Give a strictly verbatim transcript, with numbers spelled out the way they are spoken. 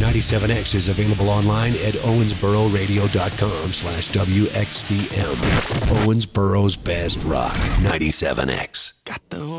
ninety-seven X is available online at owensboro radio dot com slash W X C M. Owensboro's best rock, ninety-seven X. Got the